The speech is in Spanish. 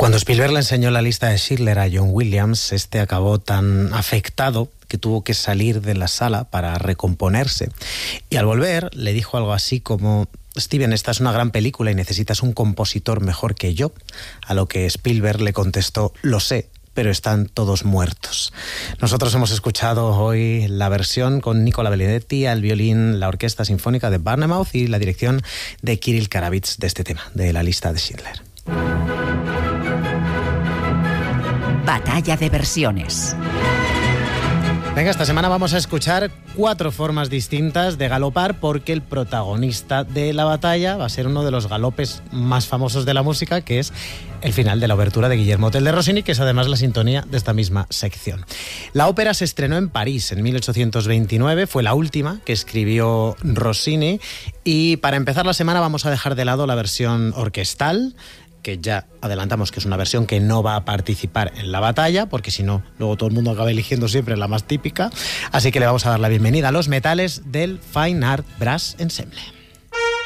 Cuando Spielberg le enseñó la lista de Schindler a John Williams, este acabó tan afectado que tuvo que salir de la sala para recomponerse. Y al volver le dijo algo así como: Steven, esta es una gran película y necesitas un compositor mejor que yo. A lo que Spielberg le contestó: lo sé, pero están todos muertos. Nosotros hemos escuchado hoy la versión con Nicola Benedetti al violín, la Orquesta Sinfónica de Bournemouth y la dirección de Kirill Karavits de este tema, de la lista de Schindler. Batalla de versiones. Venga, esta semana vamos a escuchar 4 formas distintas de galopar, porque el protagonista de la batalla va a ser uno de los galopes más famosos de la música, que es el final de la obertura de Guillermo Tell de Rossini, que es además la sintonía de esta misma sección. La ópera se estrenó en París en 1829, fue la última que escribió Rossini, y para empezar la semana vamos a dejar de lado la versión orquestal, que ya adelantamos que es una versión que no va a participar en la batalla, porque si no, luego todo el mundo acaba eligiendo siempre la más típica. Así que le vamos a dar la bienvenida a los metales del Fine Art Brass Ensemble.